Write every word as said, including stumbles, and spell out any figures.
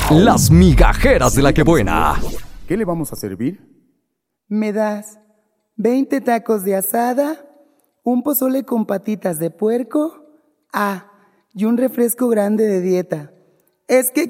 Las migajeras de la que buena. ¿Qué le vamos a servir? ¿Me das veinte tacos de asada, un pozole con patitas de puerco? Ah, y un refresco grande de dieta. Es que